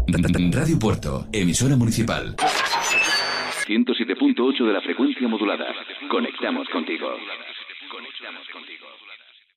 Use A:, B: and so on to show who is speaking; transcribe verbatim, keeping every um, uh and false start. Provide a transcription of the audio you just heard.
A: Radio Puerto, emisora municipal. ciento siete punto ocho de la frecuencia modulada. Conectamos contigo. Conectamos contigo.